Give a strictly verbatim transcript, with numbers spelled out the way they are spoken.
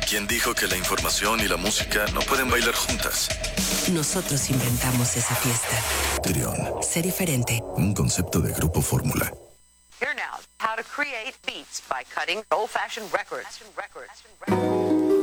¿Quién dijo que la información y la música no pueden bailar juntas? Nosotros inventamos esa fiesta. Trión. Sé diferente. Un concepto de Grupo Fórmula. Here now, how to create beats by cutting old-fashioned records.